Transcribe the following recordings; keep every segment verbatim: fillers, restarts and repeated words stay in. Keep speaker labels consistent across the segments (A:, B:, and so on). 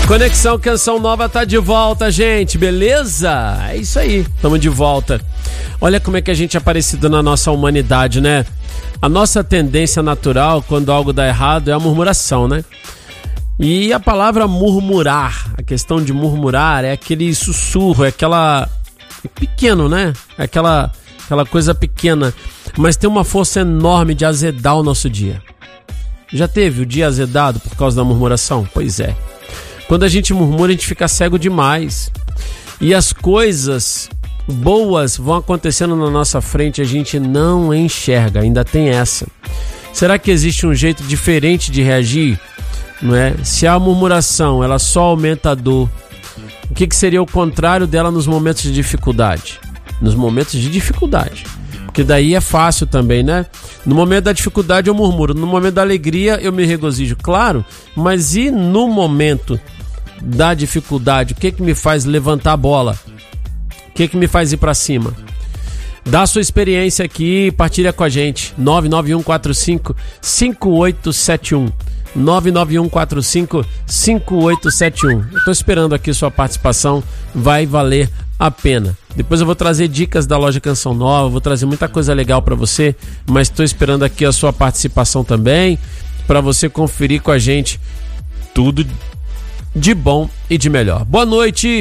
A: Conexão Canção Nova tá de volta, gente, beleza? É isso aí, estamos de volta. Olha como é que a gente é parecido na nossa humanidade, né? A nossa tendência natural, quando algo dá errado, é a murmuração, né? E a palavra murmurar, a questão de murmurar é aquele sussurro, é aquela... pequeno, né? É aquela, aquela coisa pequena, mas tem uma força enorme de azedar o nosso dia. Já teve o dia azedado por causa da murmuração? Pois é. Quando a gente murmura, a gente fica cego demais. E as coisas boas vão acontecendo na nossa frente, a gente não enxerga, ainda tem essa. Será que existe um jeito diferente de reagir? Não é? Se a murmuração ela só aumenta a dor, o que, que seria o contrário dela nos momentos de dificuldade? Nos momentos de dificuldade. Porque daí é fácil também, né? No momento da dificuldade eu murmuro, no momento da alegria eu me regozijo, claro, mas e no momento da dificuldade, o que que me faz levantar a bola? O que que me faz ir pra cima? Dá a sua experiência aqui e partilha com a gente. nove nove um quatro cinco, cinco oito sete um nove nove um quatro cinco, cinco oito sete um. Eu tô esperando aqui sua participação, vai valer a pena. Depois eu vou trazer dicas da loja Canção Nova, vou trazer muita coisa legal para você, mas tô esperando aqui a sua participação também, para você conferir com a gente tudo de bom e de melhor. Boa noite.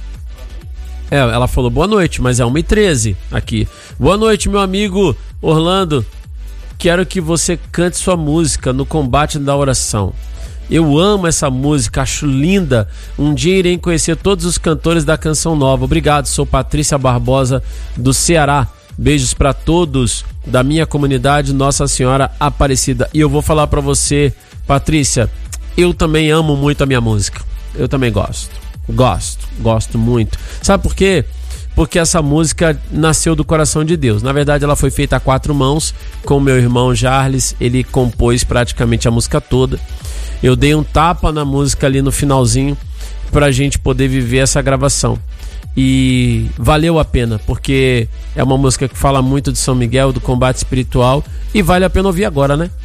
A: É, ela falou boa noite, mas é uma e treze aqui. Boa noite, meu amigo Orlando. Quero que você cante sua música no combate da oração. Eu amo essa música, acho linda. Um dia irei conhecer todos os cantores da Canção Nova. Obrigado, sou Patrícia Barbosa do Ceará. Beijos para todos da minha comunidade Nossa Senhora Aparecida. E eu vou falar para você, Patrícia, eu também amo muito a minha música. Eu também gosto. Gosto, gosto muito. Sabe por quê? Porque essa música nasceu do coração de Deus. Na verdade, ela foi feita a quatro mãos com meu irmão Jarles. Ele compôs praticamente a música toda. Eu dei um tapa na música ali no finalzinho pra gente poder viver essa gravação. E valeu a pena, porque é uma música que fala muito de São Miguel, do combate espiritual, e vale a pena ouvir agora, né?